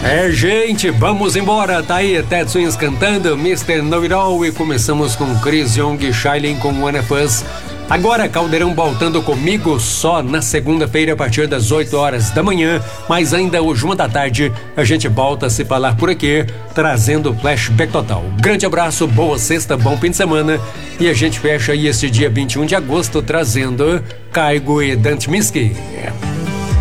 É, gente, vamos embora. Tá aí Ted Swings cantando Mr. Know It All e começamos com Chris Young e Shailene com One of Us. Agora Caldeirão voltando comigo só na segunda-feira a partir das 8 horas da manhã, mas ainda hoje 1 da tarde a gente volta a se falar por aqui, trazendo Flashback Total. Grande abraço, boa sexta, bom fim de semana e a gente fecha aí este dia 21 de agosto trazendo Kygo e Dante Miski.